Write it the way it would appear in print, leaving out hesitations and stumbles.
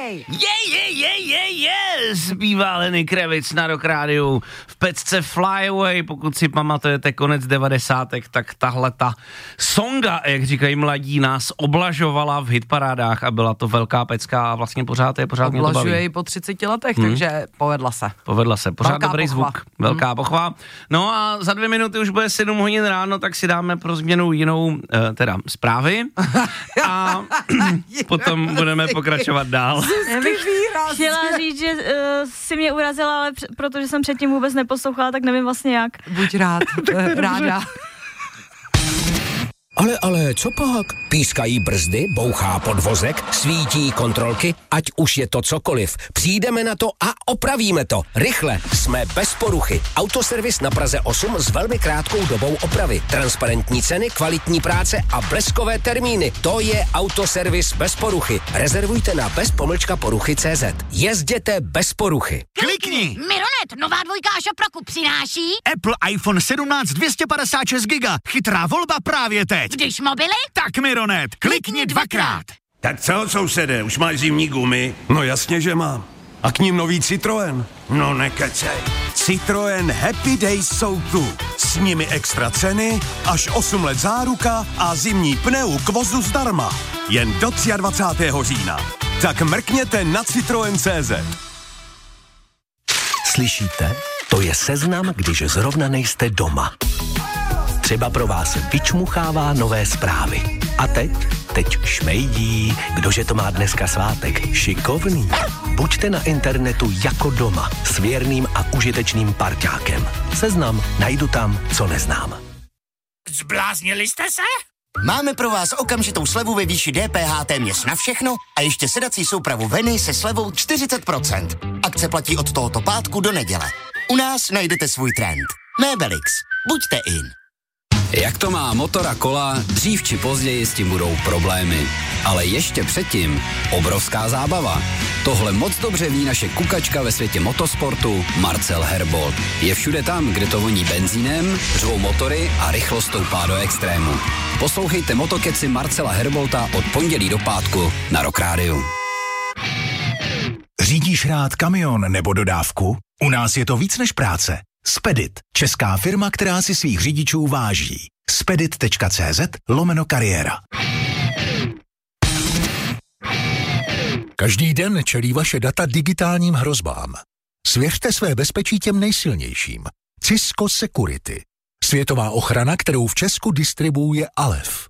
Zpívá Lenny Kravitz na Rock Rádiu v pecce Fly Away, pokud si pamatujete konec 90. tak tahle ta songa, jak říkají mladí, nás oblažovala v hitparádách a byla to velká pecka a vlastně pořád mě to baví. Oblažuje ji po 30 letech, takže povedla se. Pořád velká dobrý pochva. Zvuk, velká pochva. No a za 2 minuty už bude 7 hodin ráno, tak si dáme pro změnu jinou, teda zprávy a potom budeme pokračovat dál. Já bych chtěla říct, že si mě urazila, ale protože jsem předtím vůbec neposlouchala, tak nevím vlastně jak. Buď ráda. Ale co pak? Pískají brzdy, bouchá podvozek, svítí kontrolky, ať už je to cokoliv. Přijdeme na to a opravíme to. Rychle, jsme bez poruchy. Autoservis na Praze 8 s velmi krátkou dobou opravy. Transparentní ceny, kvalitní práce a bleskové termíny. To je Autoservis bez poruchy. Rezervujte na bezpomlčkaporuchy.cz. Jezděte bez poruchy. Klikni! Mironet, nová 2 Šoproku přináší Apple iPhone 17 256 GB. Chytrá volba právě teď. když mobily? Tak Mironet, klikni 2krát. Tak co, sousede, už máš zimní gumy? No jasně, že mám. A k ním nový Citroën. No nekecej. Citroën Happy Days jsou tu. S nimi extra ceny, až 8 let záruka a zimní pneu k vozu zdarma. Jen do 23. října. Tak mrkněte na Citroën.cz. Slyšíte? To je seznam, když zrovna nejste doma. Třeba pro vás vyčmuchává nové zprávy. A teď šmejdí, kdože to má dneska svátek, šikovný. Buďte na internetu jako doma, s věrným a užitečným parťákem. Seznam, najdu tam, co neznám. Zbláznili jste se? Máme pro vás okamžitou slevu ve výši DPH téměř na všechno a ještě sedací soupravu Veny se slevou 40%. Akce platí od tohoto pátku do neděle. U nás najdete svůj trend. Mébelix. Buďte in. Jak to má motor a kola, dřív či později s tím budou problémy. Ale ještě předtím obrovská zábava. Tohle moc dobře ví naše kukačka ve světě motosportu Marcel Herbold. Je všude tam, kde to voní benzínem, řvou motory a rychlost stoupá do extrému. Poslouchejte Motokeci Marcela Herbolta od pondělí do pátku na Rock Rádiu. Řídíš rád kamion nebo dodávku? U nás je to víc než práce. Spedit, česká firma, která si svých řidičů váží. Spedit.cz/kariéra. Každý den čelí vaše data digitálním hrozbám. Svěřte své bezpečí těm nejsilnějším. Cisco Security. Světová ochrana, kterou v Česku distribuuje Alef.